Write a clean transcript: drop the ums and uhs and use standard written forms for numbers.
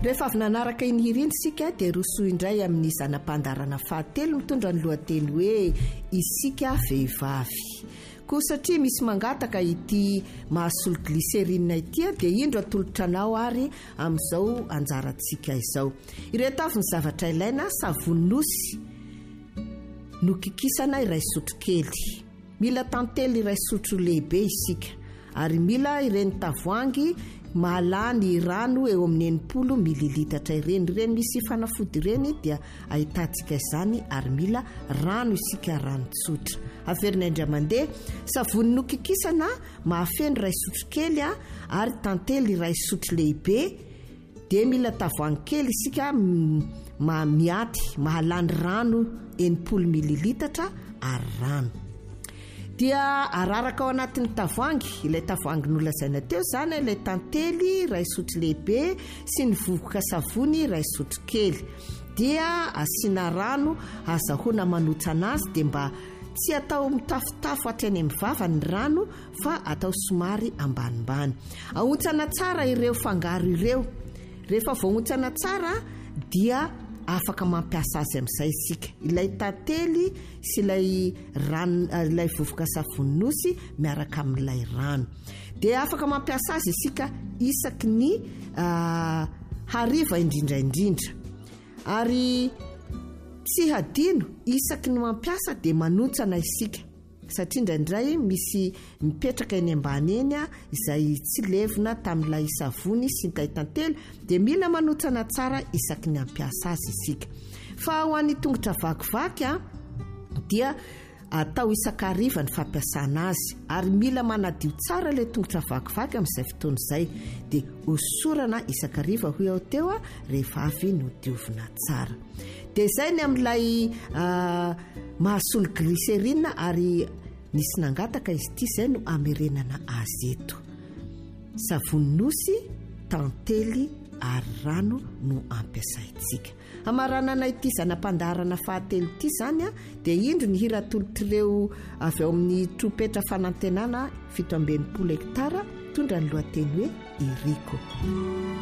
Rehefa avy nanaraka iny hira iny sika dia rosoa indray amin'ny zanam-pandarana fahatelo mitondra ny lohateny hoe isika vehivavy. Koa satria misy mangataka ity mahasolo glycérine ity dia indro atolotra anao ary amin'izao anjarantsika izao. Ireto avy ny zavatra ilaina: savony nosy nokikisana iray sotro kely, mila tantely iray sotro lehibe isika, ary mila ireny tavoangy mahalany rano eo amin'ny 80 mililitatra ireny misy fanafody ireny dia ahitantsika izany, ary mila rano isika rano tsotra. Averina indray mandeha savony nokikisana mahafeno iray sotro kely ary tantely iray sotro lehibe, dia mila tavoangy kely isika miaty mahalany rano 80 mililitatra ary rano. Dia araraka ao anatin'ny tavoangy, ilay tavoangy nolazaina teo zany, ilay tantely iray sotro lehibe sy ny vovoka savony iray sotro kely. Dia asiana rano, azahoana manotra anazy dia mba tsy atao mitafotafo hatrany amin'ny vava ny rano fa atao somary ambanimbany. Ahontsana tsara ireo fangaro ireo. Rehefa voahontsana tsara dia afaka mampiasa azy amin'izay isika. Ilay tantely sy ilay rano, ilay vovoka savony nosy miaraka amin'ilay rano. Dia afaka mampiasa azy isika isaky ny hariva indrindra. Ary tsy hadino isaky ny mampiasa dia manontsana isika. Satria indraindray misy mipetraka eny ambany eny izay tsy levina tamin'ilay savony sy ny tantely, dia mila manontsana tsara isaky ny ampiasa azy isika. Fa ho an'ny tongotra vakivaky dia atao isan-kariva ny fampiasana azy, ary mila manadio tsara ilay tongotra vakivaky amin'izay fotoana izay, dia hosorana isan-kariva ho eo teo rehefa avy no diovina tsara. Dia izay ny amin'ilay mahasolo glycérine, ary nisy nangataka izy ity, izay no amerenana azy eto. Savony nosy, tantely ary rano no ampiasaitsika. Amaranana ity zanam-pandarana fahatelo ity zany dia indro ny hira atolotr'ireo avy ao amin'ny tropetra fanantenana 720 hektara, tondra ny lohateny hoe Iriko.